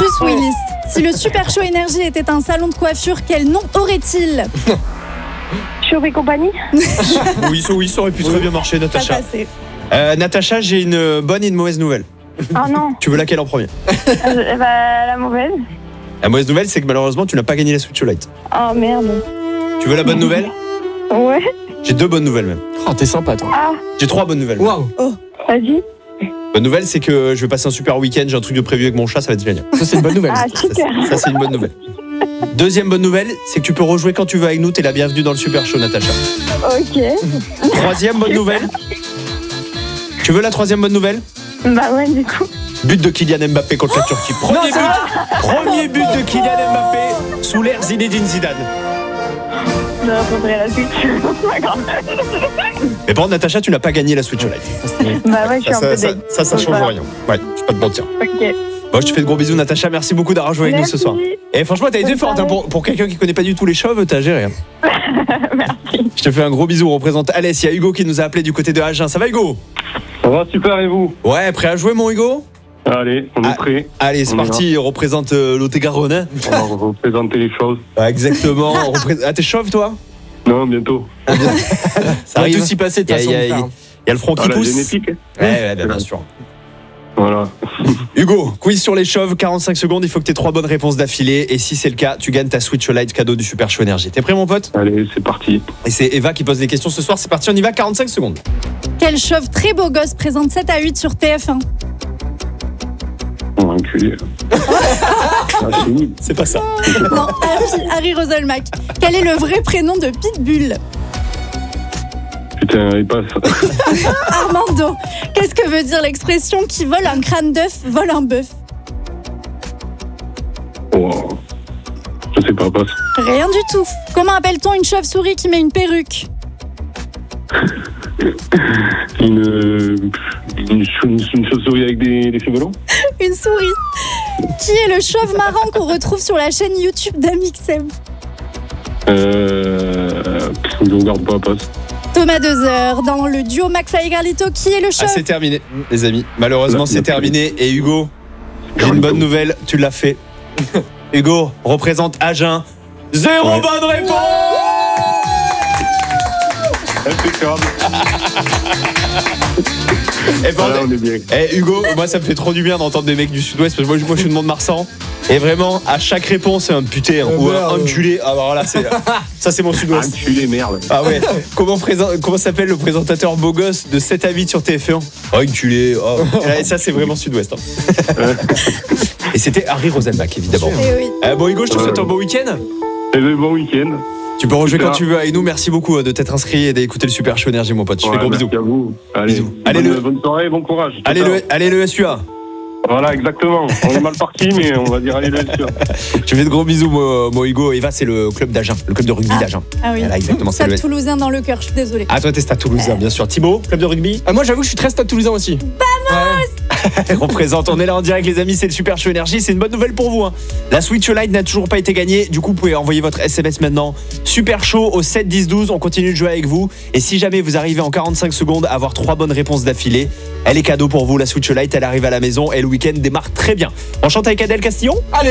plus, Willis. Si le Super Show Énergie était un salon de coiffure, quel nom aurait-il? Show et compagnie. Oui, ça aurait pu très bien marcher, Ça Natacha. passait. Natacha, j'ai une bonne et une mauvaise nouvelle. Oh non. Tu veux laquelle en premier? La mauvaise. La mauvaise nouvelle, c'est que malheureusement, tu n'as pas gagné la Switch Lite. Oh merde. Tu veux la bonne nouvelle? Ouais. J'ai 2 bonnes nouvelles même. Oh, t'es sympa, toi. Ah, J'ai 3 bonnes nouvelles. Waouh. vas-y. Bonne nouvelle, c'est que je vais passer un super week-end. J'ai un truc de prévu avec mon chat, ça va être génial. Ça, c'est une bonne nouvelle. Ah, super. Ça, c'est une bonne nouvelle. Deuxième bonne nouvelle, c'est que tu peux rejouer quand tu veux avec nous. T'es la bienvenue dans le Super Show, Natacha. Ok. Troisième bonne nouvelle. Tu veux la troisième bonne nouvelle? Bah ouais, du coup. But de Kylian Mbappé contre la Turquie. Premier but de Kylian Mbappé sous l'ère Zinedine Zidane. Je répondrai la suite. C'est pas grave. Mais bon, Natacha, tu n'as pas gagné la Switch Lite. Bah ouais, je suis un peu deg. Ça change rien. Ouais, je vais pas te mentir. Ok. Bon, je te fais de gros bisous, Natacha. Merci beaucoup d'avoir joué avec nous ce soir. Et franchement, t'as été forte. Hein, pour quelqu'un qui connaît pas du tout les chauves, t'as géré. Hein. Merci. Je te fais un gros bisou. On représente Alès. Il y a Hugo qui nous a appelé du côté de Agen. Ça va, Hugo? Ça va super et vous? Ouais, prêt à jouer, mon Hugo? Allez, on est prêts. Allez, c'est On y parti. On représente Lot-et-Garonne. Hein. On va représenter les choses. Ouais, exactement. Ah, t'es chauve, toi? Non, bientôt. Ça Ça va arrive. tout s'y passer de toute Il façon. y a le front qui La pousse. génétique. Hein. Ouais, bien sûr. Voilà. Hugo, quiz sur les chauves, 45 secondes, il faut que tu aies 3 bonnes réponses d'affilée. Et si c'est le cas, tu gagnes ta Switch Lite cadeau du Super Show Énergie. T'es prêt, mon pote? Allez, c'est parti. Et c'est Eva qui pose des questions ce soir. C'est parti, on y va, 45 secondes. Quel chauve très beau gosse présente 7 à 8 sur TF1? On va enculer. Ah, c'est nul. C'est pas ça. Non, Harry Roselmack. Quel est le vrai prénom de Pitbull? Putain, il passe. Armando. Qu'est-ce que veut dire l'expression qui vole un crâne d'œuf, vole un bœuf? Oh. Je sais pas, passe. Rien du tout. Comment appelle-t-on une chauve-souris qui met une perruque? Une chauve-souris avec des cheveux longs. Une souris. Qui est le chauve marrant qu'on retrouve sur la chaîne YouTube d'Amixem? Je regarde pas, passe. Thomas Dezer. Dans le duo McFly et Carlito, qui est le Ah, chauve? c'est terminé, les amis. Malheureusement, c'est terminé. Et Hugo, j'ai une bonne nouvelle, tu l'as fait. Hugo représente Agen. 0 Ouais. bonne réponse. Impeccable. Et Voilà, on est bien. Hugo, moi ça me fait trop du bien d'entendre des mecs du sud-ouest parce que moi je suis de Mont-de-Marsan et vraiment à chaque réponse c'est un putain ou un enculé. Ah bah voilà, ça c'est mon sud-ouest. Enculé, merde. Ah ouais. Comment s'appelle le présentateur beau gosse de 7 à 8 sur TF1? Oh enculé. Oh. Et ça c'est vraiment sud-ouest. Hein. Et c'était Harry Roselmack évidemment. Eh oui. Bon Hugo, je te souhaite un bon week-end. Et bon week-end. Tu peux rejouer Super. quand tu veux avec nous. Merci beaucoup de t'être inscrit et d'écouter le Super Show Énergie, mon pote. Je fais gros bisous. Merci à vous. Allez, Bisous. Allez, bonne soirée, bon courage. Allez Ciao. le SUA. Voilà, exactement. On est mal parti, mais on va dire allez, le sûr. Je fais de gros bisous, mon Hugo. Eva, c'est le club d'Agen, le club de rugby d'Agen. Ah oui. Voilà, exactement. C'est Stade le... toulousain dans le cœur, je suis désolée. Ah, toi, t'es Stade Toulousain, bien sûr. Thibaut, club de rugby. Ah, moi, j'avoue que je suis très Stade Toulousain aussi. Représente, on est là en direct, les amis. C'est le Super Show Énergie. C'est une bonne nouvelle pour vous. Hein. La Switch Lite n'a toujours pas été gagnée. Du coup, vous pouvez envoyer votre SMS maintenant. Super Show au 7 10 12. On continue de jouer avec vous. Et si jamais vous arrivez en 45 secondes à avoir 3 bonnes réponses d'affilée, elle est cadeau pour vous. La Switch Lite, elle arrive à la maison et le week-end démarre très bien. On chante avec Adèle Castillon? Allez!